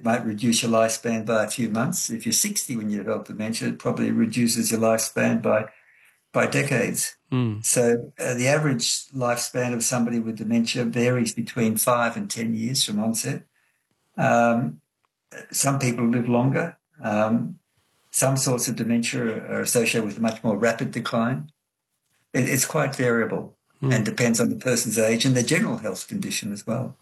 might reduce your lifespan by a few months. If you're 60 when you develop dementia, it probably reduces your lifespan by decades. So the average lifespan of somebody with dementia varies between 5 and 10 years from onset. Some people live longer. Some sorts of dementia are associated with a much more rapid decline. It's quite variable and depends on the person's age and their general health condition as well.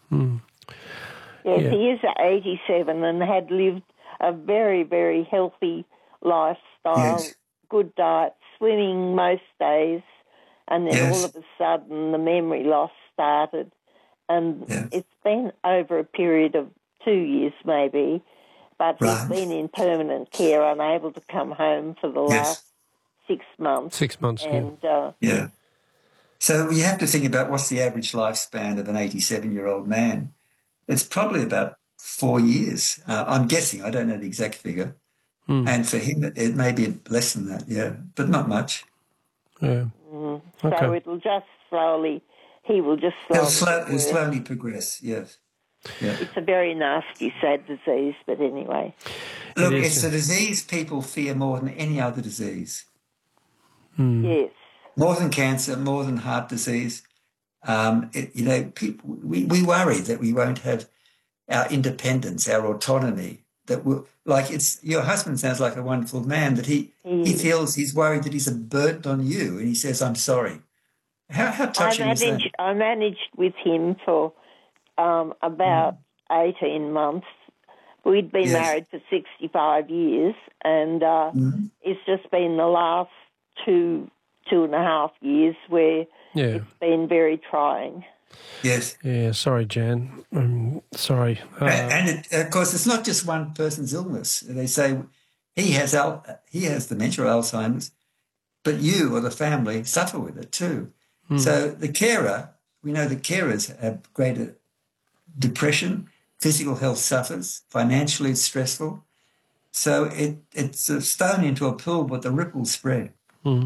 Yes, he is 87 and had lived a very, very healthy lifestyle, good diet, swimming most days, and then all of a sudden the memory loss started. And it's been over a period of 2 years maybe, but he's been in permanent care, unable to come home for the last 6 months. 6 months, and, So you have to think about what's the average lifespan of an 87-year-old man. It's probably about 4 years. I'm guessing. I don't know the exact figure. And for him, it may be less than that, but not much. Yeah. So it'll just he will just slowly... He'll slowly progress, yes. Yeah. It's a very nasty, sad disease, but anyway. Look, it's a disease people fear more than any other disease. Yes. More than cancer, more than heart disease. People, we worry that we won't have our independence, our autonomy. Your husband sounds like a wonderful man, that he feels he's worried that he's a burden on you, and he says, "I'm sorry." How touching is that? I managed with him for about 18 months. We'd been married for 65 years, and it's just been the last two and a half years where it's been very trying. Yes. Yeah, sorry, Jan. Sorry. Of course, it's not just one person's illness. They say he has dementia or Alzheimer's, but you or the family suffer with it too. So the carer, we know that carers have greater depression, physical health suffers, financially it's stressful. So it's a stone into a pool, but the ripples spread.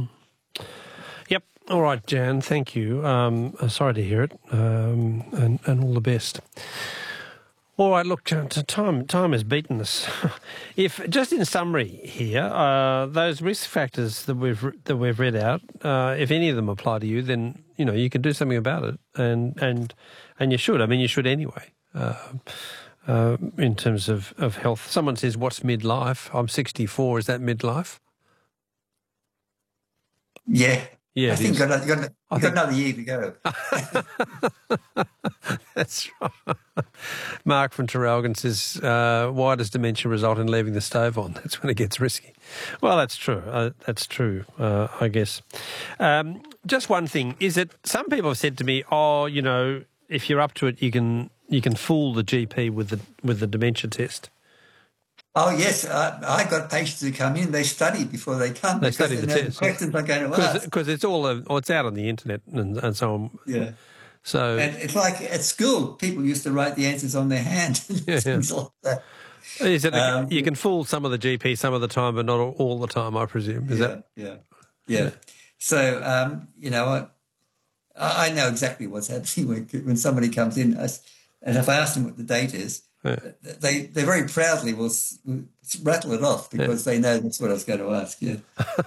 Yep. All right, Jan, thank you. Sorry to hear it, and all the best. All right, look, time has beaten us. If just in summary here, those risk factors that we've read out, if any of them apply to you, then you can do something about it, and you should. I mean, you should anyway. In terms of health, someone says, "What's midlife?" I'm 64. Is that midlife? Yeah. Yeah, I think you've got another year to go. That's right. Mark from Traralgon says, why does dementia result in leaving the stove on? That's when it gets risky. Well, that's true. I guess. Just one thing. Is it, some people have said to me, if you're up to it, you can fool the GP with the dementia test. Oh, yes. I got patients who come in, they study before they come. They study the test. Questions I'm going to ask. Because it's it's out on the internet and so on. Yeah. So, and it's like at school, people used to write the answers on their hand. Things like that. Is it you can fool some of the GP some of the time, but not all the time, I presume. Is that? Yeah. So, I know exactly what's happening when somebody comes in. And if I ask them what the date is, they very proudly will rattle it off because they know that's what I was going to ask. Yeah.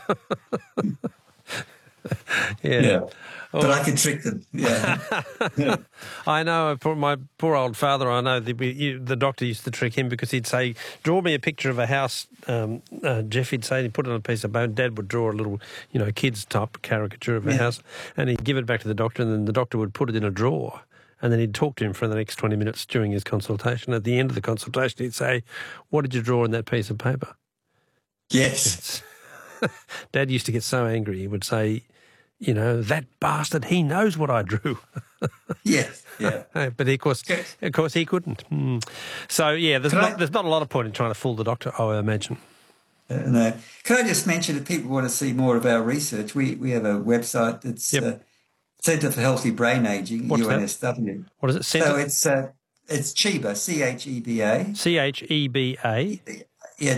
Yeah. But I can trick them. Yeah. I know. My poor old father, I know the doctor used to trick him because he'd say, "Draw me a picture of a house." Jeff, he'd say, he'd put it on a piece of bone. Dad would draw a little, kids type caricature of a house, and he'd give it back to the doctor, and then the doctor would put it in a drawer. And then he'd talk to him for the next 20 minutes during his consultation. At the end of the consultation, he'd say, "What did you draw on that piece of paper?" Yes. Dad used to get so angry. He would say, "That bastard, he knows what I drew." Yes, yeah. But of course he couldn't. So, there's not a lot of point in trying to fool the doctor, I imagine. No. Can I just mention, if people want to see more of our research, we have a website that's... Centre for Healthy Brain Aging, What's UNSW. That? What is it? Centre? So it's CHEBA, CHEBA. CHEBA. Yeah,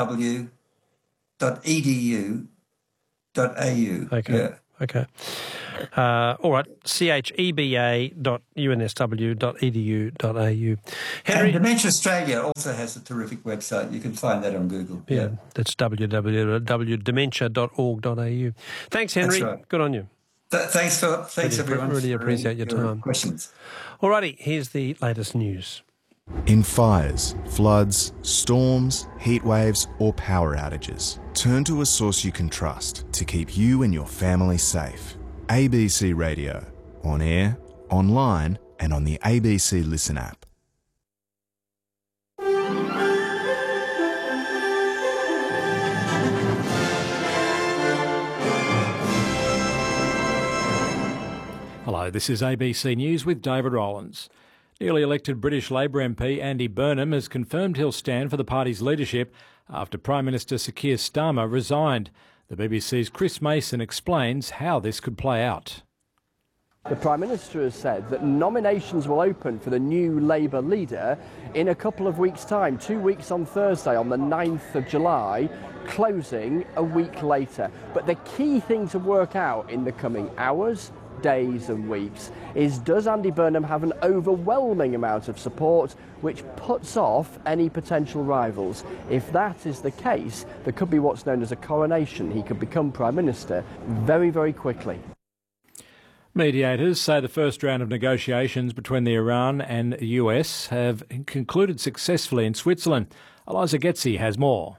.unsw.edu.au. Okay. Yeah. Okay. All right, cheba.unsw.edu.au. Henry? And Dementia Australia also has a terrific website. You can find that on Google. Yeah, that's www.dementia.org.au. Thanks, Henry. That's right. Good on you. Thanks, Philip. Thanks, everyone. Really appreciate your time. Questions. All righty, here's the latest news. In fires, floods, storms, heat waves or power outages, turn to a source you can trust to keep you and your family safe. ABC Radio. On air, online and on the ABC Listen app. Hello, this is ABC News with David Rowlands. Newly elected British Labor MP Andy Burnham has confirmed he'll stand for the party's leadership after Prime Minister Sir Keir Starmer resigned. The BBC's Chris Mason explains how this could play out. The Prime Minister has said that nominations will open for the new Labour leader in a couple of weeks' time, 2 weeks on Thursday, on the 9th of July, closing a week later. But the key thing to work out in the coming hours, days and weeks is, does Andy Burnham have an overwhelming amount of support which puts off any potential rivals? If that is the case, there could be what's known as a coronation. He could become Prime Minister very, very quickly. Mediators say the first round of negotiations between the Iran and the US have concluded successfully in Switzerland. Eliza Getzi has more.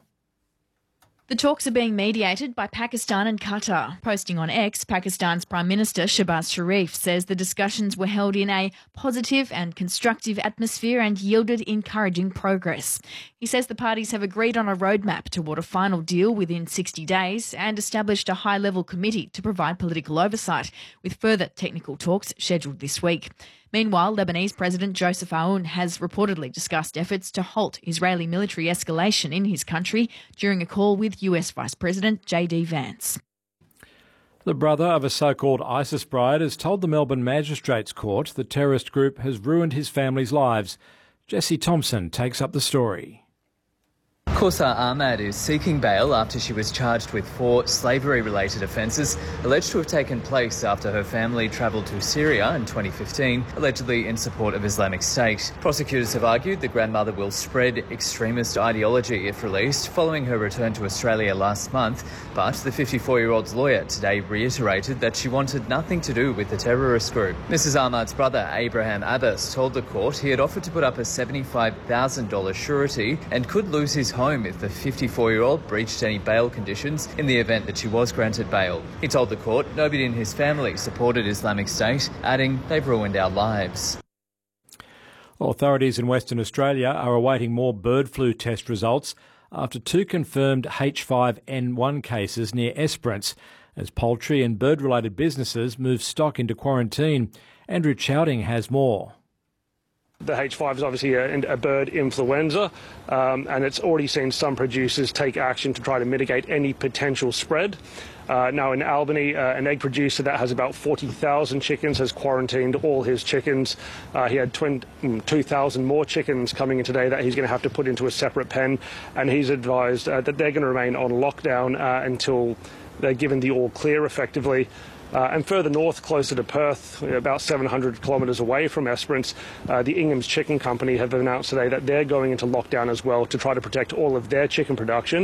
The talks are being mediated by Pakistan and Qatar. Posting on X, Pakistan's Prime Minister Shehbaz Sharif says the discussions were held in a positive and constructive atmosphere and yielded encouraging progress. He says the parties have agreed on a roadmap toward a final deal within 60 days and established a high-level committee to provide political oversight, with further technical talks scheduled this week. Meanwhile, Lebanese President Joseph Aoun has reportedly discussed efforts to halt Israeli military escalation in his country during a call with US Vice President J.D. Vance. The brother of a so-called ISIS bride has told the Melbourne Magistrates Court the terrorist group has ruined his family's lives. Jesse Thompson takes up the story. Kaussar Ahmad is seeking bail after she was charged with 4 slavery-related offences alleged to have taken place after her family travelled to Syria in 2015, allegedly in support of Islamic State. Prosecutors have argued the grandmother will spread extremist ideology if released following her return to Australia last month, but the 54-year-old's lawyer today reiterated that she wanted nothing to do with the terrorist group. Mrs Ahmad's brother, Abraham Abbas, told the court he had offered to put up a $75,000 surety and could lose his home if the 54-year-old breached any bail conditions in the event that she was granted bail. He told the court nobody in his family supported Islamic State, adding, "They've ruined our lives." Authorities in Western Australia are awaiting more bird flu test results after 2 confirmed H5N1 cases near Esperance as poultry and bird-related businesses move stock into quarantine. Andrew Chowding has more. The H5 is obviously a bird influenza, and it's already seen some producers take action to try to mitigate any potential spread. Now in Albany, an egg producer that has about 40,000 chickens has quarantined all his chickens. He had 2,000 more chickens coming in today that he's going to have to put into a separate pen, and he's advised that they're going to remain on lockdown until they're given the all clear effectively. And further north, closer to Perth, about 700 kilometres away from Esperance, the Ingham's Chicken Company have announced today that they're going into lockdown as well to try to protect all of their chicken production.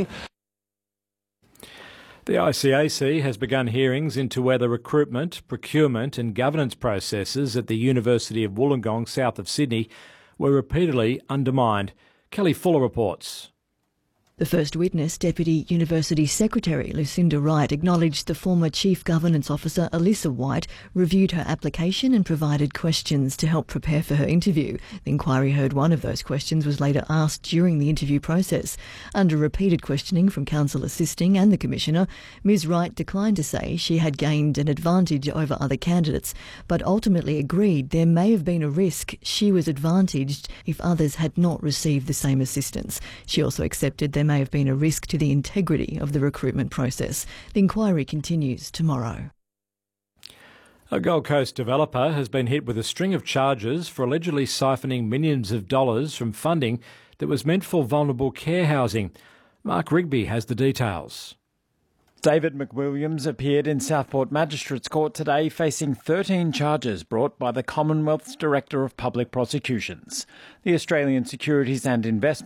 The ICAC has begun hearings into whether recruitment, procurement and governance processes at the University of Wollongong, south of Sydney, were repeatedly undermined. Kelly Fuller reports. The first witness, Deputy University Secretary Lucinda Wright, acknowledged the former Chief Governance Officer Alyssa White reviewed her application and provided questions to help prepare for her interview. The inquiry heard one of those questions was later asked during the interview process. Under repeated questioning from counsel assisting and the Commissioner, Ms Wright declined to say she had gained an advantage over other candidates, but ultimately agreed there may have been a risk she was advantaged if others had not received the same assistance. She also accepted there may have been a risk to the integrity of the recruitment process. The inquiry continues tomorrow. A Gold Coast developer has been hit with a string of charges for allegedly siphoning millions of dollars from funding that was meant for vulnerable care housing. Mark Rigby has the details. David McWilliams appeared in Southport Magistrates Court today facing 13 charges brought by the Commonwealth's Director of Public Prosecutions. The Australian Securities and Investments